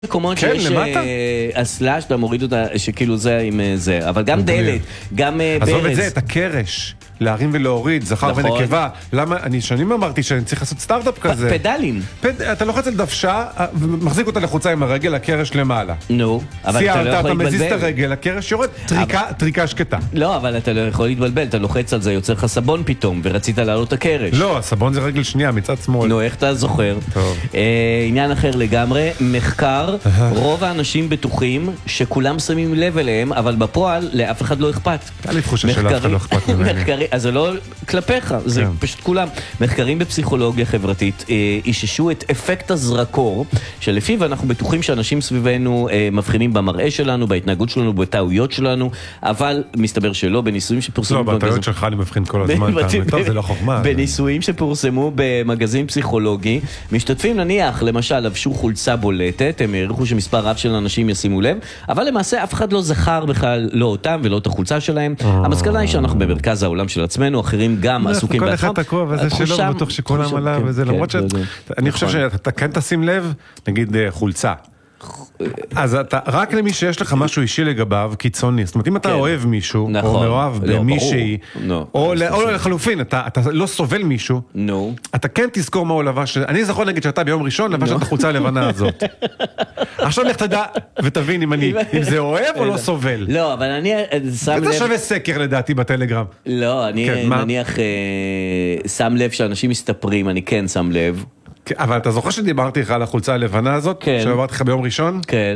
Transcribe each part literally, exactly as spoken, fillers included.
מקומות שיש הסלאש, אתה מוריד אותה, שכאילו זה עם זה, אבל גם דלת, גם ברז. עזוב את זה, את הקרש, להרים ולהוריד, זכר ונקבה. למה, אני שנים אמרתי שאני צריך לעשות סטארט-אפ כזה. פדלים. אתה לוחץ על דוושה, ומחזיק אותה לחוצה עם הרגל, הקרש למעלה. נו, אבל אתה לא יכול להתבלבל. אתה מזיז את הרגל, הקרש יורד, טריקה שקטה. לא, אבל אתה לא יכול להתבלבל, אתה לוחץ על זה, יוצר לך סבון פתאום, ורצית לעלות את הקרש. לא, הסבון זה רגל שנייה, מצד שמאל. נו, איך אתה זוכר? טוב. עניין אחר לגמרי, מחקר, רוב האנשים בטוחים שכולם שמים לב אליהם, אבל בפועל לאף אחד לא אכפת. היה לי תחושה שלאף אחד לא אכפת ממני. אז זה לא כלפיך, זה פשוט כולם. מחקרים בפסיכולוגיה חברתית איששו את אפקט הזרקור, שלפיו אנחנו בטוחים שאנשים סביבנו מבחינים במראה שלנו, בהתנהגות שלנו, בטעויות שלנו, אבל מסתבר שלא, בניסויים שפורסמו... לא, בטעויות שלך אני מבחין כל הזמן, טוב, זה לא חוכמה. בניסויים שפורסמו במגזין פסיכולוגי, משתתפים נניח, למשל, לבשו חולצה בולטת, הם העריכו שמספר רב של אנשים ישימו לב, אבל למעשה אף אחד לא זכר בכלל לא אותם ולא את החולצה שלהם. המסקנה היא שאנחנו במרכז העולם של עצמנו, אחרים גם עסוקים בעצמם. כל אחד תקוע, וזה שלא בטוח שכולם עליו, וזה למרות שאני חושב שאתה כן תשים לב, נגיד חולצה. אז אתה, רק למי שיש לך משהו אישי לגביו, קיצוני. זאת אומרת, אם אתה אוהב מישהו, או מאוהב במישהי, או לחלופין, אתה לא סובל מישהו, אתה כן תזכור מה הוא לבש. אני זכור נגיד שאתה ביום ראשון לבש את החולצה הלבנה הזאת. עכשיו לך תדע ותבין אם זה אוהב או לא סובל. לא, אבל אני שם לב... זה שווה סקר לדעתי בטלגרם. לא, אני נניח שם לב שאנשים מסתפרים, אני כן שם לב. אבל אתה זוכר שדיברתי לך על החולצה הלבנה הזאת? כן. שעברתי לך ביום ראשון? כן.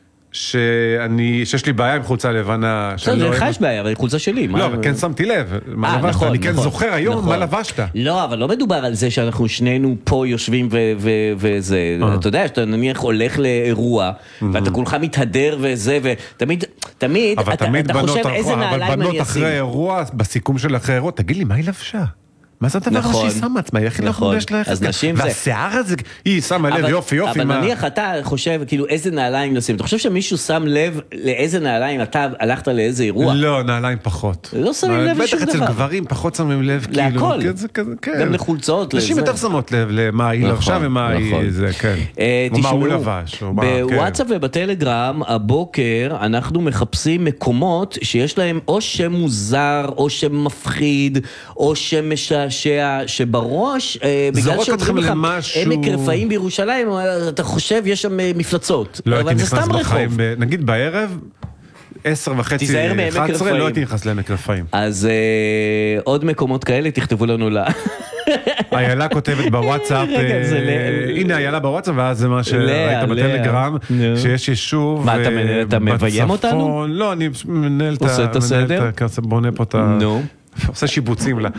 שאני, שיש לי בעיה עם חולצה לבנה. זה לך יש בעיה, אבל היא חולצה שלי. לא, אבל כן שמתי לב. מה לבשת? אני כן זוכר היום מה לבשת. לא, אבל לא מדובר על זה שאנחנו שנינו פה יושבים וזה. אתה יודע, שאתה נניח הולך לאירוע, ואתה כולך מתהדר וזה, ותמיד, תמיד, אתה חושב איזה נעליים אני אשים. אבל בנות אחרי אירוע, בסיכום של אחרי אירוע, תגיד לי, מה היא לבשה? מה זה הדבר שהיא שמה עצמה? היא הכי לא חודש לה אז נשים זה... והשיער הזה, היא שמה לב יופי יופי. אבל נניח אתה חושב, כאילו, איזה נעליים לשים? אתה חושב שמישהו שם לב לאיזה נעליים? אתה הלכת לאיזה אירוע? לא, נעליים פחות. לא שמים לב לשום דבר. בטח אצל גברים פחות שמים לב, כאילו. להכל. גם לחולצות. נשים יותר שמות לב למה היא לבשה ומה היא זה, כן. או מה הוא לבש. בוואטסאפ ובטלגרם, הבוקר אנחנו מחפשים מקומות שיש להם או שם מוזר, או שם מפחיד, או שם משעשע, שבראש, בגלל שאומרים לך, עמק רפאים בירושלים, אתה חושב, יש שם מפלצות. לא הייתי נכנס בחיים, נגיד בערב, עשר וחצי, אחת עשרה, לא הייתי נכנס לעמק רפאים. אז עוד מקומות כאלה, תכתבו לנו לה. איילה כותבת בוואטסאפ, הנה איילה בוואטסאפ, ואז זה מה שראית בטלגרם, שיש יישוב מה, אתה מביים אותנו? לא, אני מנהל את הסדר, בונה פה את ה... נו. עושה שיבוצים לה.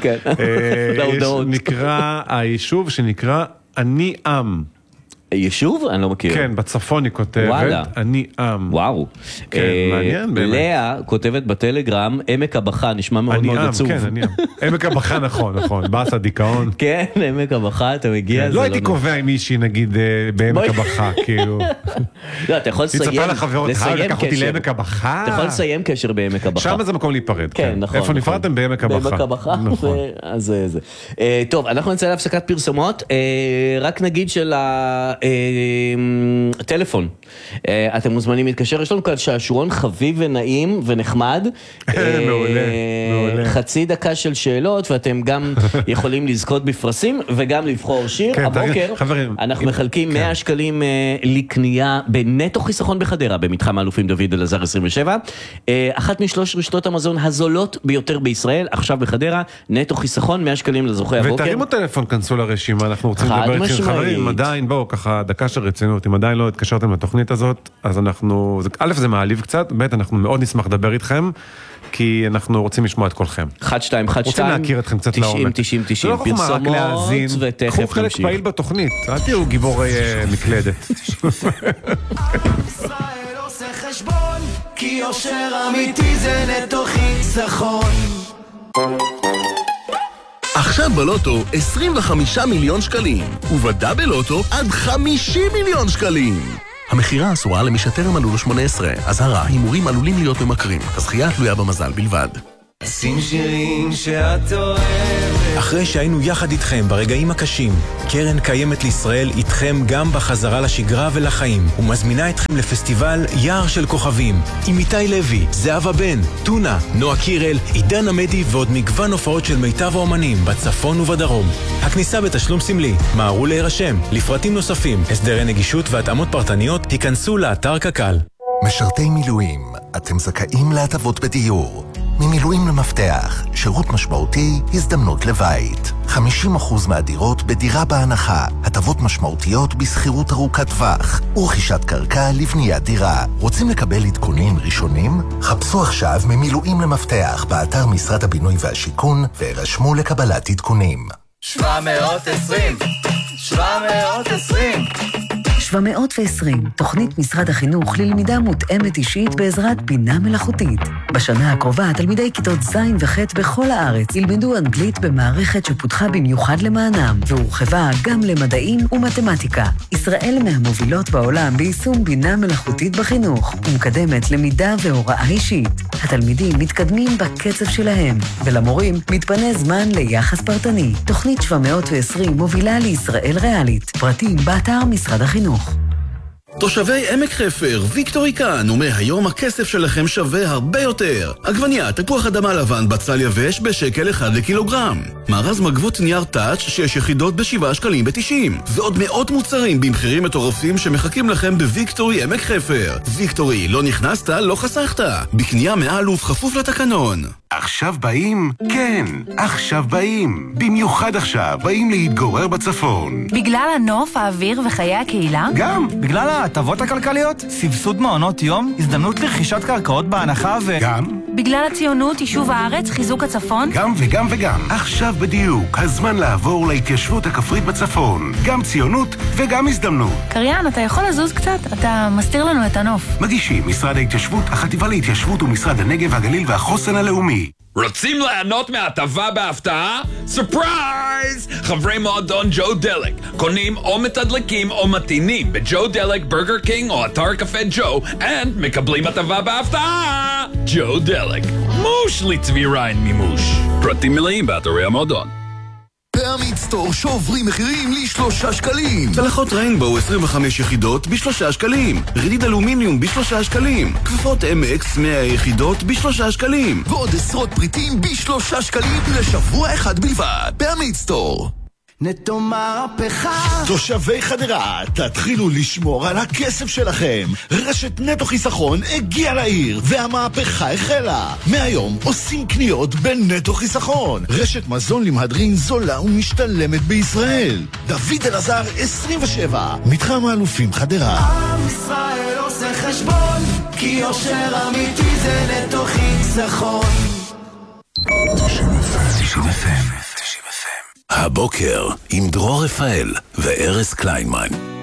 נקרא, היישוב שנקרא אני עם. יישוב? אני לא מכיר. כן, בצפון היא כותבת, אני עם. וואו. כן, מעניין באמת. לאה כותבת בטלגרם, עמק הבכה, נשמע מאוד מאוד עצוב. אני עם, כן, אני עם. עמק הבכה, נכון, נכון. באס הדיכאון. כן, עמק הבכה, אתה מגיע. לא הייתי קובע עם מישהי, נגיד, בעמק הבכה, כאילו. לא, אתה יכול לסיים. תצפה לחברות, לקח אותי לעמק הבכה. אתה יכול לסיים קשר בעמק הבכה. שם זה מקום להיפרד. כן, נכון. איפה נפרדתם? בעמק הבכה. בעמק הבכה. אז זה. טוב, אנחנו נצא להפסקת פרסומות. רק נגיד של טלפון. אתם מוזמנים להתקשר, יש לנו כאן שעשועון חביב ונעים ונחמד. מעולה, מעולה. חצי דקה של שאלות, ואתם גם יכולים לזכות בפרסים, וגם לבחור שיר. הבוקר אנחנו מחלקים מאה שקלים לקנייה בנטו חיסכון בחדרה, במתחם האלופים דוד אלעזר עשרים ושבע. אחת משלוש רשתות המזון הזולות ביותר בישראל, עכשיו בחדרה, נטו חיסכון, מאה שקלים לזוכה הבוקר. ותרימו טלפון, כנסו לרשימה, אנחנו רוצים לדבר איתכם חברים, עדיין, בואו, ככה דקה של רצינות, אם עדיין לא התקשרתם לתוכנית הזאת, אז אנחנו, א' זה מעליב קצת, ב' אנחנו מאוד נשמח לדבר איתכם, כי אנחנו רוצים לשמוע את כולכם. אחת שתיים אחת שתיים רוצים להכיר אתכם קצת לעומק. תשעים תשעים תשעים פרסומות ותכף קחו חלק פעיל בתוכנית, אל תהיו גיבורי מקלדת. ישראל עושה חשבון, כי יושר אמיתי זה נטו חיסכון. עכשיו בלוטו עשרים וחמישה מיליון שקלים, ובדאבל לוטו עד חמישים מיליון שקלים. המחירה אסורה למי שטרם מלאו לו שמונה עשרה. אזהרה, הימורים עלולים להיות ממכרים. הזכייה תלויה במזל בלבד. שים שירים שאת אוהבת. אחרי שהיינו יחד איתכם ברגעים הקשים, קרן קיימת לישראל איתכם גם בחזרה לשגרה ולחיים, ומזמינה אתכם לפסטיבל יער של כוכבים, עם איתי לוי, זהבה בן, טונה, נועה קירל, עידן עמדי ועוד מגוון הופעות של מיטב האומנים בצפון ובדרום. הכניסה בתשלום סמלי, מהרו להירשם. לפרטים נוספים, הסדרי נגישות והתאמות פרטניות, היכנסו לאתר קק"ל. משרתי מילואים, אתם זכאים להטבות בדיור. ממילואים למפתח, שירות משמעותי, הזדמנות לבית. חמישים אחוז מהדירות בדירה בהנחה, הטבות משמעותיות בסחירות ארוכת טווח, ורכישת קרקע לבניית דירה. רוצים לקבל עדכונים ראשונים? חפשו עכשיו ממילואים למפתח באתר משרד הבינוי והשיכון, והירשמו לקבלת עדכונים. שבע מאות ועשרים שבע מאות ועשרים שבע מאות ועשרים, תוכנית משרד החינוך ללמידה מותאמת אישית בעזרת בינה מלאכותית. בשנה הקרובה, תלמידי כיתות ז' וח' בכל הארץ ילמדו אנגלית במערכת שפותחה במיוחד למענם, והורחבה גם למדעים ומתמטיקה. ישראל מהמובילות בעולם ביישום בינה מלאכותית בחינוך, ומקדמת למידה והוראה אישית. התלמידים מתקדמים בקצב שלהם, ולמורים מתפנה זמן ליחס פרטני. תוכנית שבע מאות ועשרים מובילה לישראל ריאלית. פרטים באתר משרד החינוך. תושבי עמק חפר, ויקטורי כאן, ומהיום הכסף שלכם שווה הרבה יותר. עגבניה, תפוח אדמה לבן, בצל יבש בשקל אחד לקילוגרם. מארז מגבות נייר טאץ' שש יחידות בשבעה שקלים בתשעים. ועוד מאות מוצרים במחירים מטורפים שמחכים לכם בוויקטורי עמק חפר. ויקטורי, לא נכנסת, לא חסכת. בקנייה מעל ובכפוף לתקנון. עכשיו באים? כן, עכשיו באים. במיוחד עכשיו באים להתגורר בצפון. בגלל הנוף, האוויר וחיי הקהילה? גם. בגלל ההטבות הכלכליות, סבסוד מעונות יום, הזדמנות לרכישת קרקעות בהנחה ו... גם. בגלל הציונות, יישוב הארץ, חיזוק הצפון? גם וגם וגם. עכשיו בדיוק, הזמן לעבור להתיישבות הכפרית בצפון. גם ציונות וגם הזדמנות. קריין, אתה יכול לזוז קצת? אתה מסתיר לנו את הנוף. מגישים משרד ההתיישבות, החטיבה להתיישבות ומשרד הנגב, הגליל והחוסן הלאומי. רוצים ליהנות מהטבה בהפתעה? סופרייז! חברי מועדון ג'ו דלק קונים או מתדלקים או מתינים בג'ו דלק, ברגר קינג או אתר קפה ג'ו, and מקבלים הטבה בהפתעה! ג'ו דלק, מוש לצבי ריין מימוש. פרטים מלאים באתרי המועדון. בעמית סטור שוברים מחירים לשלושה שקלים. צלחות ריינבו עשרים וחמש יחידות בשלושה שקלים. רדיד אלומיניום בשלושה שקלים. כפפות אם אקס מאה יחידות בשלושה שקלים. ועוד עשרות פריטים בשלושה שקלים לשבוע אחד בלבד. בעמית סטור. נטו מהפכה. תושבי חדרה, תתחילו לשמור על הכסף שלכם. רשת נטו חיסכון הגיעה לעיר, והמהפכה החלה. מהיום עושים קניות בנטו חיסכון. רשת מזון למהדרין זולה ומשתלמת בישראל. דוד אלעזר עשרים ושבע, מתחם האלופים חדרה. עם ישראל עושה חשבון, כי יושר אמיתי זה נטו חיסכון. תשעים אף אם הבוקר עם דרור רפאל וארז קליינמן.